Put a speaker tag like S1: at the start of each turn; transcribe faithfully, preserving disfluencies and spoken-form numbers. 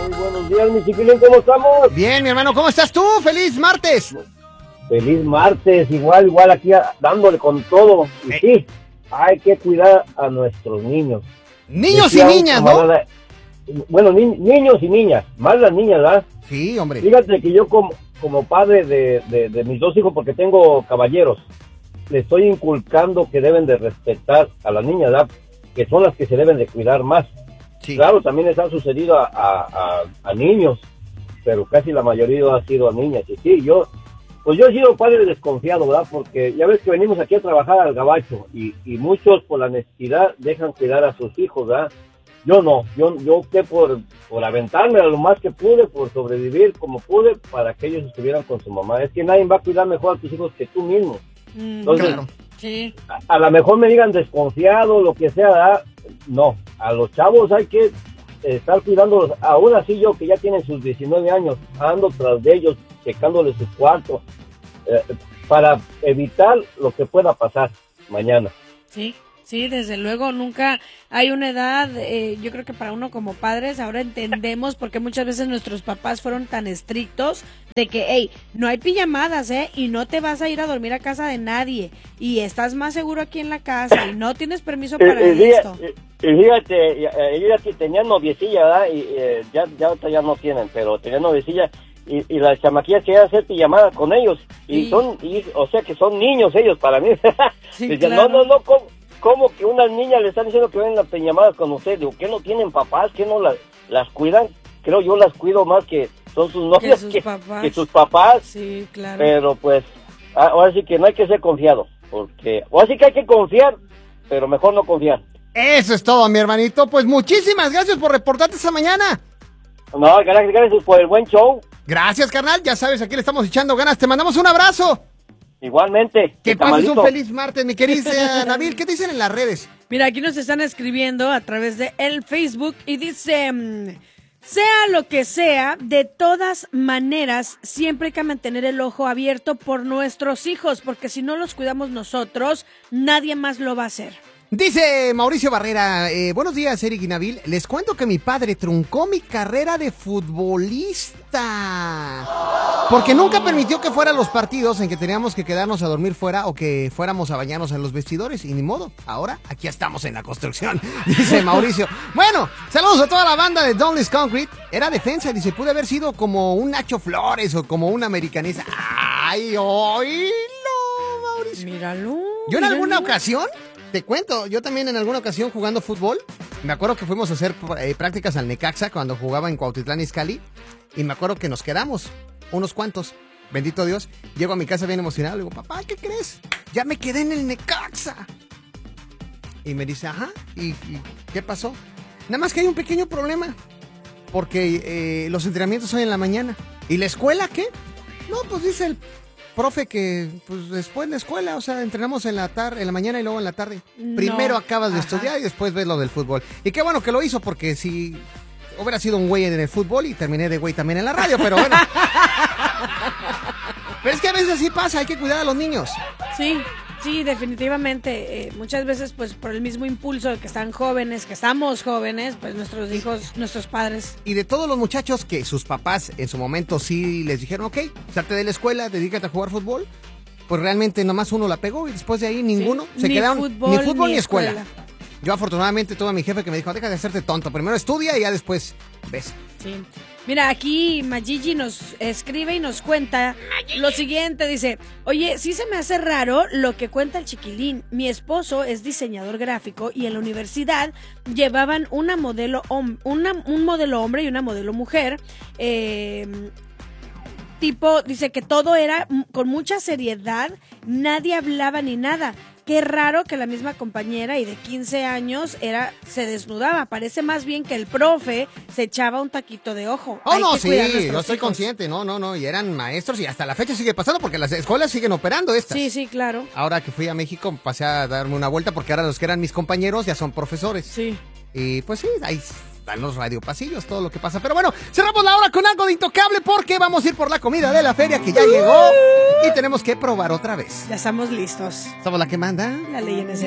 S1: Muy buenos días, mi chiquilín, ¿cómo estamos?
S2: Bien, mi hermano, ¿cómo estás tú? ¡Feliz martes!
S1: Feliz martes, igual, igual aquí a, dándole con todo. Y
S2: eh.
S1: sí, hay que cuidar a nuestros niños.
S2: Niños
S1: Decía
S2: y niñas, ¿no?
S1: camarada, bueno, ni, niños y niñas, más las niñas, ¿verdad?
S2: Sí, hombre.
S1: Fíjate que yo como, como padre de, de, de mis dos hijos, porque tengo caballeros, les estoy inculcando que deben de respetar a las niñas, ¿verdad? Que son las que se deben de cuidar más.
S2: Sí.
S1: Claro, también les ha sucedido a, a, a, a niños, pero casi la mayoría ha sido a niñas. Y sí, yo, pues yo he sido padre desconfiado, ¿verdad? Porque ya ves que venimos aquí a trabajar al gabacho y, y muchos por la necesidad dejan cuidar a sus hijos, ¿verdad? Yo no, yo, yo opté por, por aventarme a lo más que pude, por sobrevivir como pude para que ellos estuvieran con su mamá. Es que nadie va a cuidar mejor a tus hijos que tú mismo. Entonces,
S2: claro.
S3: Sí.
S1: A, a lo mejor me digan desconfiado, lo que sea, ¿verdad? No, a los chavos hay que estar cuidándolos. Aún así yo, que ya tienen sus diecinueve años, ando tras de ellos, checándoles sus cuartos, eh, para evitar lo que pueda pasar mañana.
S3: Sí, sí, desde luego, nunca hay una edad, eh, yo creo que para uno como padres ahora entendemos por qué muchas veces nuestros papás fueron tan estrictos de que, hey, no hay pijamadas, ¿eh? Y no te vas a ir a dormir a casa de nadie, y estás más seguro aquí en la casa, y no tienes permiso para
S1: y, y,
S3: esto.
S1: Y, y fíjate, ellos ya tenían noviecilla, ¿verdad? Y eh, ya, ya, ya no tienen, pero tenían noviecilla. Y, y las chamaquillas querían hacer pijamadas con ellos. Y sí. son, y, o sea que son niños ellos para mí.
S3: Sí,
S1: Dicen,
S3: claro.
S1: no, no, no, ¿cómo, cómo que unas niñas le están diciendo que ven las pijamadas con ustedes? Digo, ¿qué no tienen papás? ¿Qué no las, las cuidan? Creo yo las cuido más que son sus novias
S3: que sus
S1: que,
S3: papás.
S1: que sus papás.
S3: Sí, claro.
S1: Pero pues, ahora sí que no hay que ser confiado. Porque, ahora sí que hay que confiar, pero mejor no confiar.
S2: Eso es todo, mi hermanito. Pues muchísimas gracias por reportarte esta mañana.
S1: No, gracias, gracias por el buen show.
S2: Gracias, carnal. Ya sabes, aquí le estamos echando ganas. Te mandamos un abrazo.
S1: Igualmente.
S2: Que pases un feliz martes, mi querida Nabil. ¿Qué te dicen en las redes?
S3: Mira, aquí nos están escribiendo a través de el Facebook y dice, sea lo que sea, de todas maneras, siempre hay que mantener el ojo abierto por nuestros hijos, porque si no los cuidamos nosotros, nadie más lo va a hacer.
S2: Dice Mauricio Barrera, eh, buenos días, Eric y Nabil. Les cuento que mi padre truncó mi carrera de futbolista porque nunca permitió que fuera a los partidos en que teníamos que quedarnos a dormir fuera o que fuéramos a bañarnos en los vestidores. Y ni modo, ahora aquí estamos en la construcción, dice Mauricio. Bueno, saludos a toda la banda de Downless Concrete. Era defensa, dice, pude haber sido como un Nacho Flores o como una americanesa. ¡Ay, oílo, Mauricio!
S3: Míralo.
S2: Yo en
S3: míralo.
S2: alguna ocasión... Te cuento, yo también en alguna ocasión jugando fútbol, me acuerdo que fuimos a hacer eh, prácticas al Necaxa cuando jugaba en Cuautitlán Izcalli, y me acuerdo que nos quedamos, unos cuantos, bendito Dios. Llego a mi casa bien emocionado, le digo, papá, ¿qué crees? Ya me quedé en el Necaxa. Y me dice, ajá, ¿y, y qué pasó? Nada más que hay un pequeño problema, porque eh, los entrenamientos son en la mañana. ¿Y la escuela qué? No, pues dice el profe que pues después de la escuela, o sea, entrenamos en la tarde, en la mañana y luego en la tarde. No. Primero acabas de Ajá. estudiar y después ves lo del fútbol. Y qué bueno que lo hizo, porque si hubiera sido un güey en el fútbol y terminé de güey también en la radio, pero bueno. Pero es que a veces así pasa, hay que cuidar a los niños.
S3: Sí, sí, definitivamente. Eh, muchas veces, pues, por el mismo impulso de que están jóvenes, que estamos jóvenes, pues nuestros hijos, nuestros padres.
S2: Y de todos los muchachos que sus papás en su momento sí les dijeron, ok, salte de la escuela, dedícate a jugar fútbol, pues realmente nomás uno la pegó y después de ahí ninguno.
S3: Sí,
S2: se
S3: ni
S2: quedaron
S3: fútbol,
S2: ni fútbol ni,
S3: ni
S2: escuela.
S3: escuela.
S2: Yo afortunadamente tuve a mi jefe que me dijo, deja de hacerte tonto, primero estudia y ya después ves.
S3: Sí. Mira, aquí Majiji nos escribe y nos cuenta Majiji. Lo siguiente, dice, oye, sí se me hace raro lo que cuenta el chiquilín. Mi esposo es diseñador gráfico y en la universidad llevaban una modelo hom- una, un modelo hombre y una modelo mujer. Eh, tipo, dice que todo era con mucha seriedad, nadie hablaba ni nada. Qué raro que la misma compañera y de quince años era se desnudaba. Parece más bien que el profe se echaba un taquito de ojo.
S2: Oh,
S3: Hay
S2: no,
S3: que
S2: sí, yo estoy
S3: hijos.
S2: consciente. No, no, no. Y eran maestros y hasta la fecha sigue pasando porque las escuelas siguen operando estas.
S3: Sí, sí, claro.
S2: Ahora que fui a México pasé a darme una vuelta porque ahora los que eran mis compañeros ya son profesores.
S3: Sí.
S2: Y pues sí, ahí están los radiopasillos, todo lo que pasa. Pero bueno, cerramos la hora con algo de Intocable porque vamos a ir por la comida de la feria que ya llegó y tenemos que probar otra vez.
S3: Ya estamos listos.
S2: ¿Somos la que manda?
S3: La ley en ese.